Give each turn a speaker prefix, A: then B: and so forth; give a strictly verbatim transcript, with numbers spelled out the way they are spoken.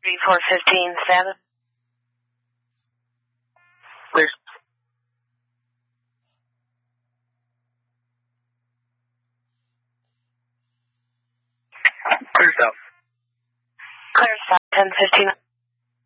A: three four fifteen seven.
B: Clear. Clear south.
A: Clear south ten fifteen.